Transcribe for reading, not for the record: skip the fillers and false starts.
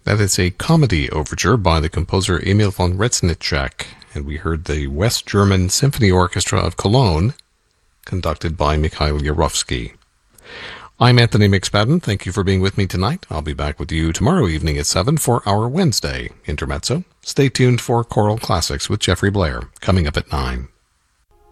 That is a comedy overture by the composer Emil von Reznicek, and we heard the West German Symphony Orchestra of Cologne, conducted by Mikhail Yarofsky. I'm Anthony McSpadden. Thank you for being with me tonight. I'll be back with you tomorrow evening at 7 for our Wednesday Intermezzo. Stay tuned for Choral Classics with Jeffrey Blair, coming up at 9.